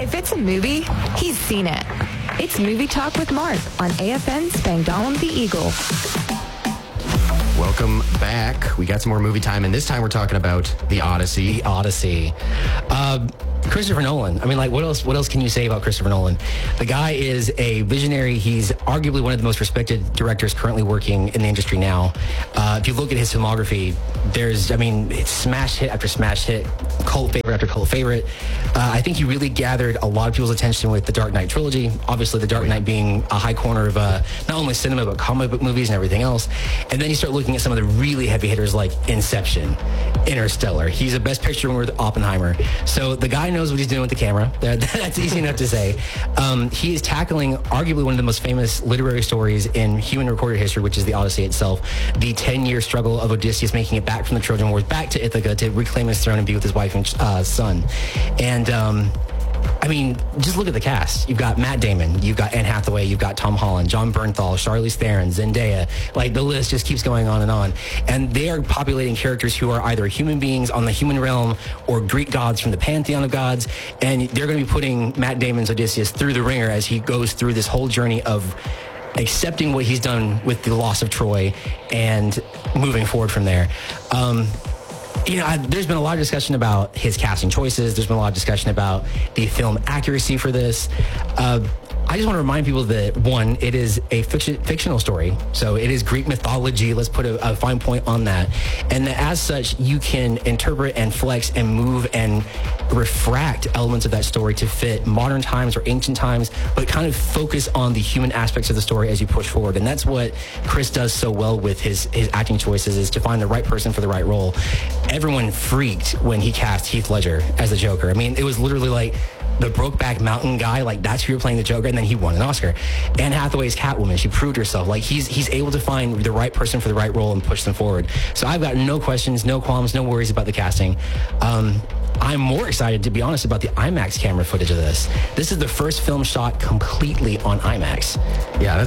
If it's a movie, he's seen it. It's Movie Talk with Mark on AFN Spangdahlem the Eagle. Welcome back. We got some more movie time, and this time we're talking about The Odyssey. The Odyssey. Christopher Nolan. I mean, like, what else can you say about Christopher Nolan? The guy is a visionary. He's arguably one of the most respected directors currently working in the industry now. If you look at his filmography, it's smash hit after smash hit, cult favorite after cult favorite. I think he really gathered a lot of people's attention with the Dark Knight trilogy. Obviously, the Dark Knight being a high corner of not only cinema, but comic book movies and everything else. And then you start looking at some of the really heavy hitters like Inception, Interstellar. He's a Best Picture winner with Oppenheimer. So the guy knows what he's doing with the camera. That's easy enough to say. He is tackling arguably one of the most famous literary stories in human recorded history, which is the Odyssey itself. The 10-year struggle of Odysseus making it back from the Trojan Wars back to Ithaca to reclaim his throne and be with his wife and son. And just look at the cast. You've got Matt Damon, you've got Anne Hathaway, you've got Tom Holland, John Bernthal, Charlize Theron, Zendaya. Like, the list just keeps going on. And they are populating characters who are either human beings on the human realm or Greek gods from the pantheon of gods. And they're going to be putting Matt Damon's Odysseus through the ringer as he goes through this whole journey of accepting what he's done with the loss of Troy and moving forward from there. There's been a lot of discussion about his casting choices. There's been a lot of discussion about the film accuracy for this. I just want to remind people that, one, it is a fictional story. So it is Greek mythology. Let's put a fine point on that. And that as such, you can interpret and flex and move and refract elements of that story to fit modern times or ancient times, but kind of focus on the human aspects of the story as you push forward. And that's what Chris does so well with his acting choices, is to find the right person for the right role. Everyone freaked when he cast Heath Ledger as the Joker. I mean, it was literally like the Brokeback Mountain guy, like, that's who you're playing the Joker, and then he won an Oscar. Anne Hathaway's Catwoman, she proved herself. Like, he's able to find the right person for the right role and push them forward. So I've got no questions, no qualms, no worries about the casting. I'm more excited, to be honest, about the IMAX camera footage of this. This is the first film shot completely on IMAX. Yeah,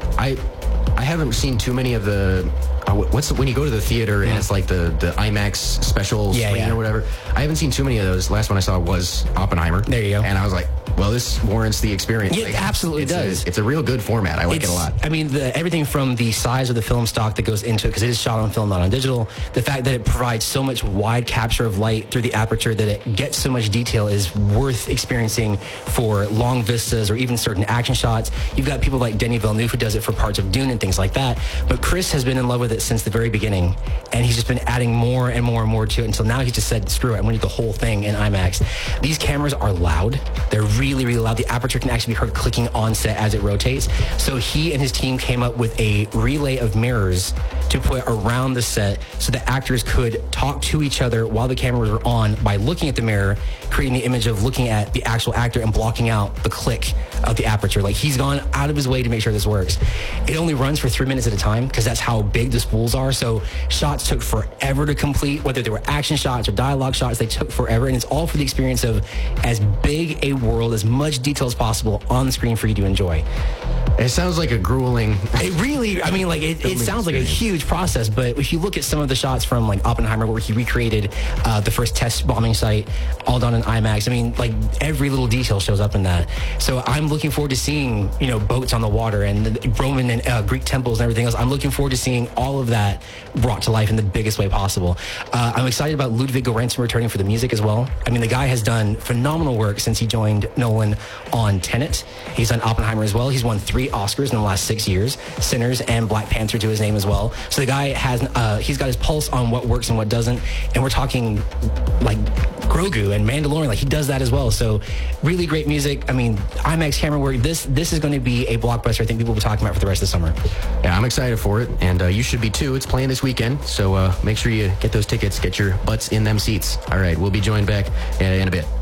I haven't seen too many of the when you go to the theater and it's like the IMAX special screen or whatever. I haven't seen too many of those. Last one I saw was Oppenheimer. There you go. And I was like, well, this warrants the experience. Yeah, it absolutely does. It's a real good format. I like it a lot. I mean, everything from the size of the film stock that goes into it, because it is shot on film, not on digital. The fact that it provides so much wide capture of light through the aperture that it gets so much detail is worth experiencing for long vistas or even certain action shots. You've got people like Denis Villeneuve who does it for parts of Dune and things like that. But Chris has been in love with it since the very beginning, and he's just been adding more and more and more to it until now he just said, screw it, I'm going to do the whole thing in IMAX. These cameras are loud. They're really, really loud. The aperture can actually be heard clicking on set as it rotates. So he and his team came up with a relay of mirrors to put around the set so that actors could talk to each other while the cameras were on by looking at the mirror, creating the image of looking at the actual actor and blocking out the click of the aperture. Like, he's gone out of his way to make sure this works. It only runs for 3 minutes at a time because that's how big the spools are. So shots took forever to complete, whether they were action shots or dialogue shots, they took forever. And it's all for the experience of as big a world, as much detail as possible on the screen for you to enjoy. It sounds like a grueling... It really, I mean, like, it sounds like a huge process, but if you look at some of the shots from, like, Oppenheimer, where he recreated the first test bombing site, all done in IMAX, I mean, like, every little detail shows up in that. So I'm looking forward to seeing, boats on the water and the Roman and Greek temples and everything else. I'm looking forward to seeing all of that brought to life in the biggest way possible. I'm excited about Ludwig Göransson returning for the music as well. I mean, the guy has done phenomenal work since he joined Nolan on Tenet. He's done Oppenheimer as well. He's won 3 Oscars in the last 6 years, Sinners and Black Panther to his name as well. So the guy has, he's got his pulse on what works and what doesn't. And we're talking like Grogu and Mandalorian, like he does that as well. So really great music. I mean, IMAX camera work. This is going to be a blockbuster I think people will be talking about for the rest of the summer. Yeah, I'm excited for it. And you should be too. It's playing this weekend. So make sure you get those tickets, get your butts in them seats. All right, we'll be joined back in a bit.